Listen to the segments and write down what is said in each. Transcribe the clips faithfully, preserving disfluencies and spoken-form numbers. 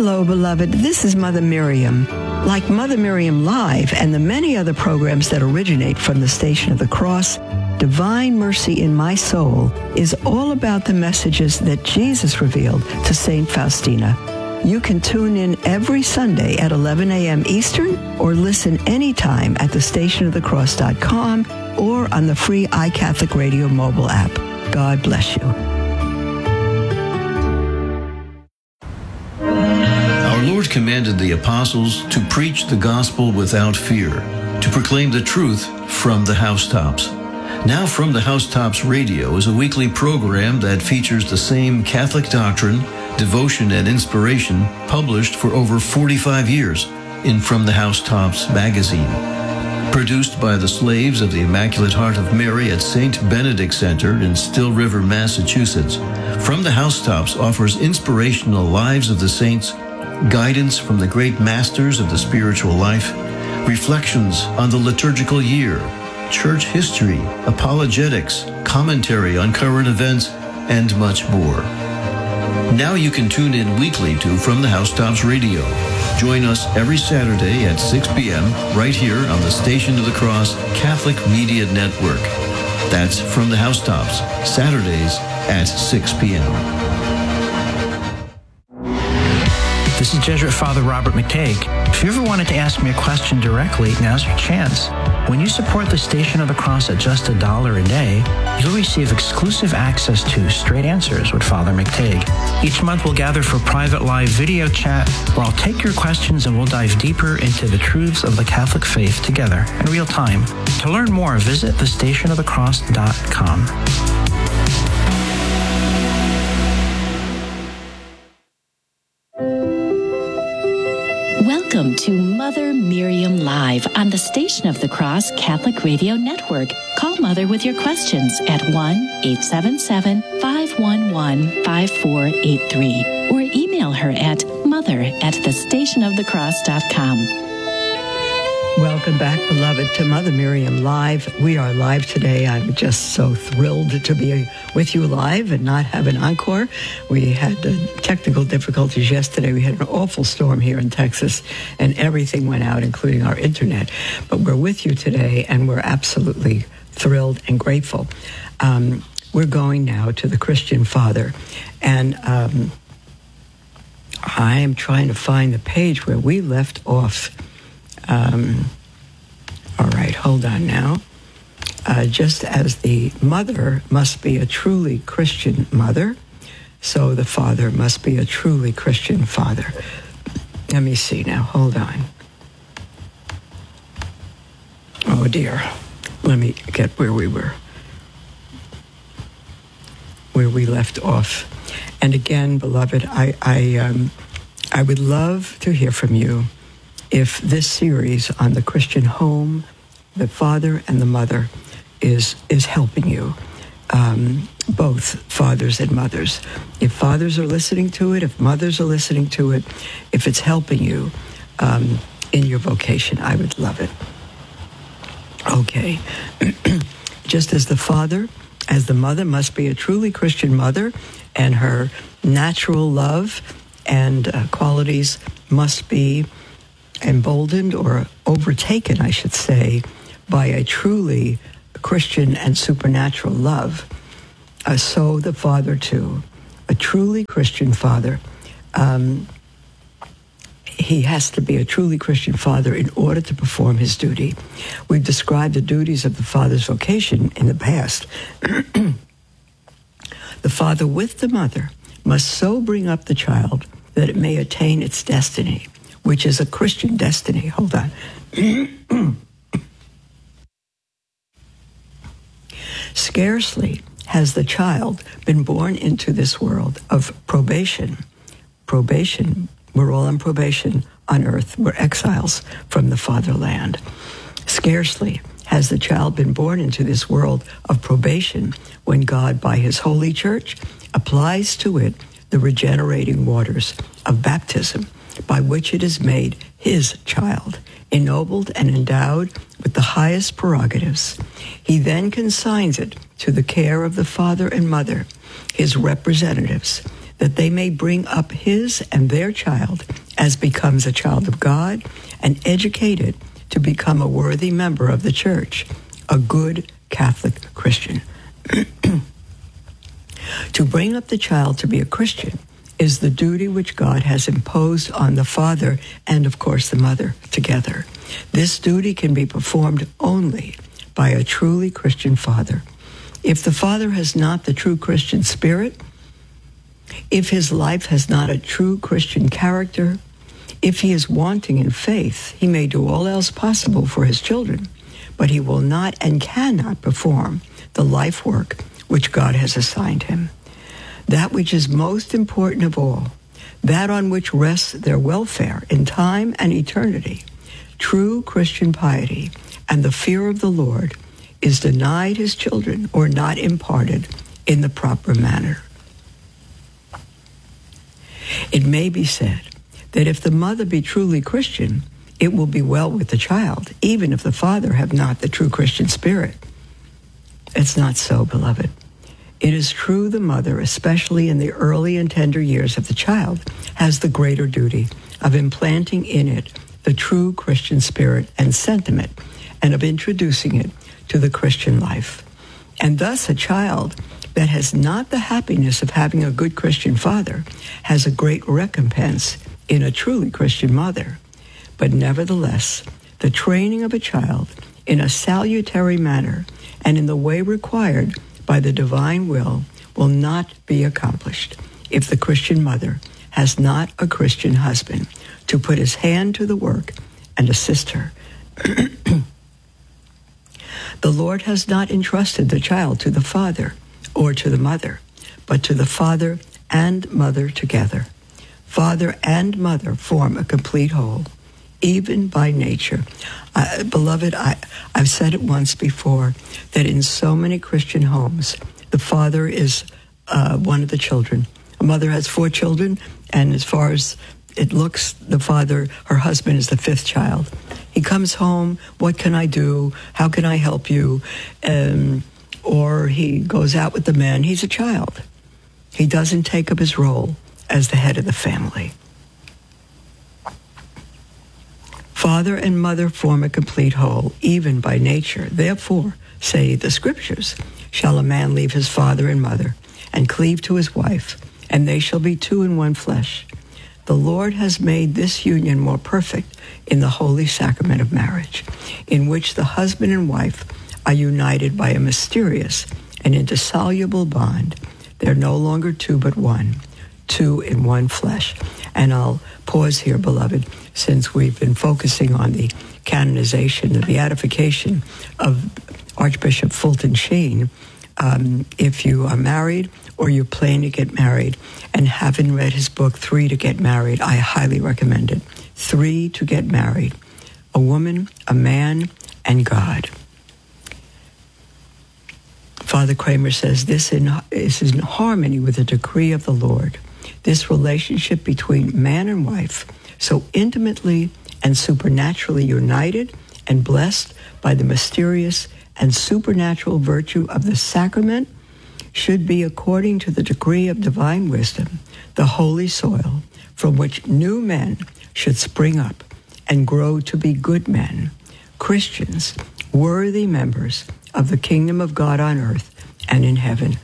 Hello, beloved. This is Mother Miriam. Like Mother Miriam Live and the many other programs that originate from the Station of the Cross, Divine Mercy in My Soul is all about the messages that Jesus revealed to Saint Faustina. You can tune in every Sunday at eleven a.m. Eastern or listen anytime at the station of the cross dot com or on the free iCatholic Radio mobile app. God bless you. Our Lord commanded the apostles to preach the gospel without fear, to proclaim the truth from the housetops. Now From the Housetops Radio is a weekly program that features the same Catholic doctrine, devotion, and inspiration published for over forty-five years in From the Housetops magazine. Produced by the slaves of the Immaculate Heart of Mary at Saint Benedict Center in Still River, Massachusetts, From the Housetops offers inspirational lives of the saints, guidance from the great masters of the spiritual life, reflections on the liturgical year, church history, apologetics, commentary on current events, and much more. Now you can tune in weekly to From the Housetops Radio. Join us every Saturday at six p.m. right here on the Station of the Cross Catholic Media Network. That's From the Housetops, Saturdays at six p.m. This is Jesuit Father Robert McTague. If you ever wanted to ask me a question directly, now's your chance. When you support the Station of the Cross at just a dollar a day, you'll receive exclusive access to Straight Answers with Father McTague. Each month we'll gather for private live video chat where I'll take your questions and we'll dive deeper into the truths of the Catholic faith together in real time. To learn more, visit the station of the cross dot com. Welcome to Mother Miriam Live on the Station of the Cross Catholic Radio Network. Call Mother with your questions at one eight seven seven, five one one, five four eight three or email her at mother at the station of the cross dot com. Welcome back, beloved, to Mother Miriam Live. We are live today. I'm just so thrilled to be with you live and not have an encore. We had uh, technical difficulties yesterday. We had an awful storm here in Texas, and everything went out, including our internet. But we're with you today, and we're absolutely thrilled and grateful. Um, we're going now to the Christian Father, and um, I am trying to find the page where we left off. Um, all right, hold on now. Uh, just as the mother must be a truly Christian mother, so the father must be a truly Christian father. Let me see now, hold on. Oh dear, let me get where we were, where we left off. And again, beloved, I, I, um, I would love to hear from you. If this series on the Christian home, the father and the mother, is is helping you, um, both fathers and mothers. If fathers are listening to it, if mothers are listening to it, if it's helping you um, in your vocation, I would love it. Okay. Just as the father, as the mother must be a truly Christian mother, and her natural love and uh, qualities must be emboldened or overtaken, I should say, by a truly Christian and supernatural love. Uh, so the father, too, a truly Christian father, um, he has to be a truly Christian father in order to perform his duty. We've described the duties of the father's vocation in the past. The father with the mother must so bring up the child that it may attain its destiny, which is a Christian destiny. Hold on. Scarcely has the child been born into this world of probation. Probation, we're all on probation on earth. We're exiles from the fatherland. Scarcely has the child been born into this world of probation when God, by his holy church, applies to it the regenerating waters of baptism, by which it is made his child, ennobled and endowed with the highest prerogatives. He then consigns it to the care of the father and mother, his representatives. that they may bring up his and their child as becomes a child of God and educate it to become a worthy member of the church, a good Catholic Christian. To bring up the child to be a Christian is the duty which God has imposed on the father and, of course, the mother together. This duty can be performed only by a truly Christian father. If the father has not the true Christian spirit, if his life has not a true Christian character, if he is wanting in faith, he may do all else possible for his children, but he will not and cannot perform the life work which God has assigned him. That which is most important of all, that on which rests their welfare in time and eternity, true Christian piety and the fear of the Lord, is denied his children or not imparted in the proper manner. It may be said that if the mother be truly Christian, it will be well with the child, even if the father have not the true Christian spirit. It's not so, beloved. It is true the mother, especially in the early and tender years of the child, has the greater duty of implanting in it the true Christian spirit and sentiment, and of introducing it to the Christian life. And thus a child that has not the happiness of having a good Christian father has a great recompense in a truly Christian mother. But nevertheless, the training of a child in a salutary manner and in the way required by the divine will will not be accomplished if the Christian mother has not a Christian husband to put his hand to the work and assist her. The Lord has not entrusted the child to the father or to the mother, but to the father and mother together. Father and mother form a complete whole, even by nature. Uh, beloved, I, I've said it once before, that in so many Christian homes, the father is uh, one of the children. A mother has four children, and as far as it looks, the father, her husband, is the fifth child. He comes home, what can I do? How can I help you? Um, or he goes out with the men. He's a child. He doesn't take up his role as the head of the family. Father and mother form a complete whole, even by nature. Therefore, say the Scriptures, shall a man leave his father and mother, and cleave to his wife, and they shall be two in one flesh. The Lord has made this union more perfect in the holy sacrament of marriage, in which the husband and wife are united by a mysterious and indissoluble bond. They're no longer two but one, two in one flesh. And I'll pause here, beloved, since we've been focusing on the canonization, the beatification of Archbishop Fulton Sheen. Um, if you are married or you're planning to get married and haven't read his book, Three to Get Married, I highly recommend it. Three to Get Married. A woman, a man, and God. Father Kramer says this in, is in harmony with the decree of the Lord. This relationship between man and wife, so intimately and supernaturally united and blessed by the mysterious and supernatural virtue of the sacrament, should be, according to the degree of divine wisdom, the holy soil from which new men should spring up and grow to be good men, Christians, worthy members of the kingdom of God on earth and in heaven.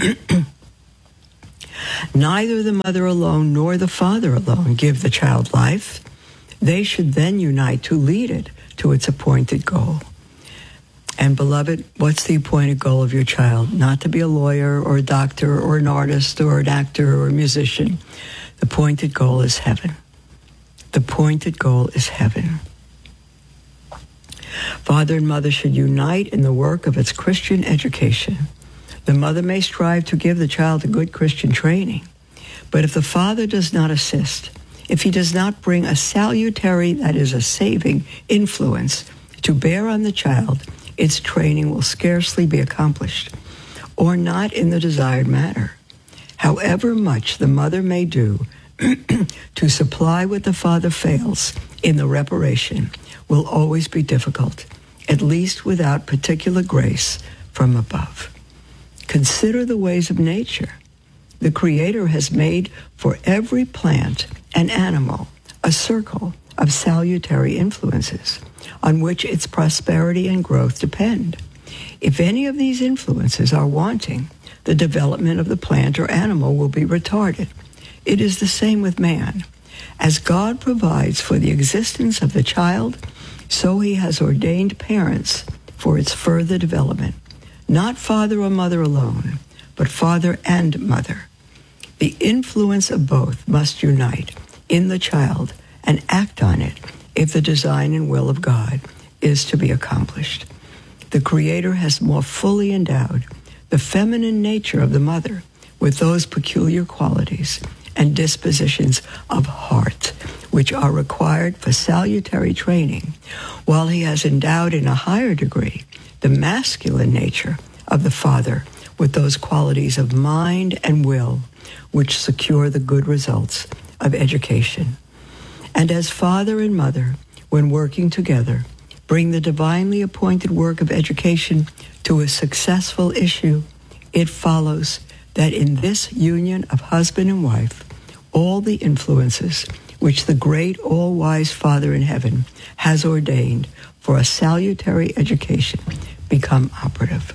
Neither the mother alone nor the father alone give the child life. They should then unite to lead it to its appointed goal. And beloved, what's the appointed goal of your child? Not to be a lawyer or a doctor or an artist or an actor or a musician. The appointed goal is heaven. The appointed goal is heaven. Father and mother should unite in the work of its Christian education. The mother may strive to give the child a good Christian training, but if the father does not assist, if he does not bring a salutary, that is a saving, influence to bear on the child, its training will scarcely be accomplished, or not in the desired manner. However much the mother may do to supply what the father fails in the reparation will always be difficult, at least without particular grace from above. Consider the ways of nature. The Creator has made for every plant and animal a circle of salutary influences on which its prosperity and growth depend. If any of these influences are wanting, the development of the plant or animal will be retarded. It is the same with man. As God provides for the existence of the child, so he has ordained parents for its further development. Not father or mother alone, but father and mother. The influence of both must unite in the child and act on it if the design and will of God is to be accomplished. The Creator has more fully endowed the feminine nature of the mother with those peculiar qualities and dispositions of heart which are required for salutary training, while he has endowed in a higher degree the masculine nature of the father with those qualities of mind and will which secure the good results of education. And as father and mother, when working together, bring the divinely appointed work of education to a successful issue, it follows that in this union of husband and wife, all the influences which the great all-wise Father in heaven has ordained for a salutary education become operative.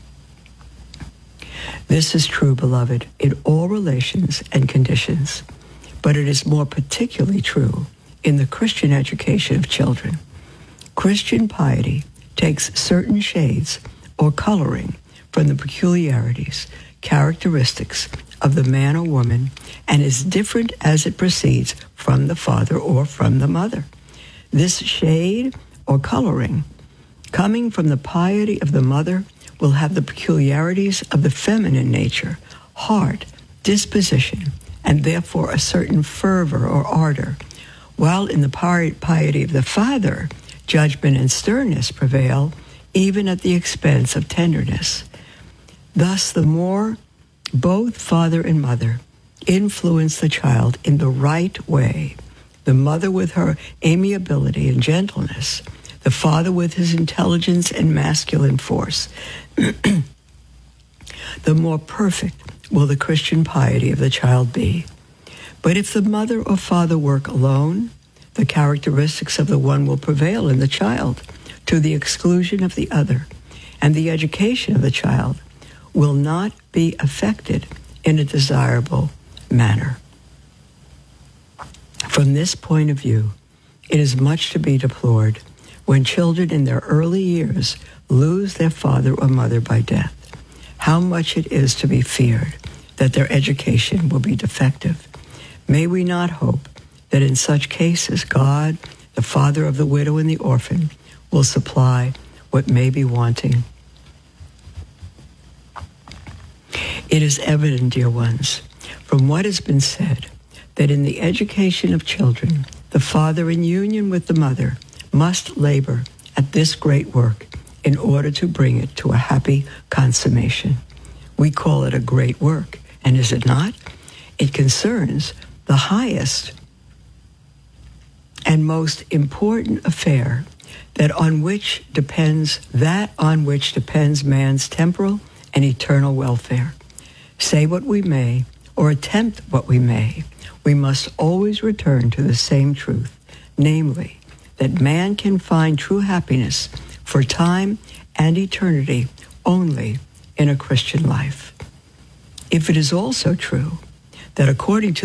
This is true, beloved, in all relations and conditions, but it is more particularly true in the Christian education of children. Christian piety takes certain shades or coloring from the peculiarities, characteristics of the man or woman, and is different as it proceeds from the father or from the mother. This shade or coloring, coming from the piety of the mother, will have the peculiarities of the feminine nature, heart, disposition, and therefore a certain fervor or ardor, while in the piety of the father, judgment and sternness prevail, even at the expense of tenderness. Thus, the more both father and mother influence the child in the right way, the mother with her amiability and gentleness, the father with his intelligence and masculine force, the more perfect will the Christian piety of the child be. But if the mother or father work alone, the characteristics of the one will prevail in the child to the exclusion of the other, and the education of the child will not be affected in a desirable manner. From this point of view, it is much to be deplored when children in their early years lose their father or mother by death. How much it is to be feared that their education will be defective. May we not hope that in such cases God, the father of the widow and the orphan, will supply what may be wanting. It is evident, dear ones, from what has been said, that in the education of children, the father in union with the mother must labor at this great work in order to bring it to a happy consummation. We call it a great work, and is it not? It concerns the highest and most important affair that on which depends that on which depends man's temporal and eternal welfare. Say what we may, or attempt what we may, we must always return to the same truth, namely, that man can find true happiness for time and eternity only in a Christian life. If it is also true that according to